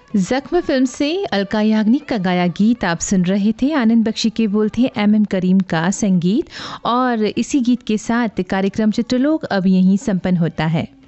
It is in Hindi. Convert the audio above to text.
जख्म फिल्म से अलका याग्निक का गाया गीत आप सुन रहे थे। आनंद बख्शी के बोल थे एम करीम का संगीत, और इसी गीत के साथ कार्यक्रम चित्रलोक अब यहीं संपन्न होता है।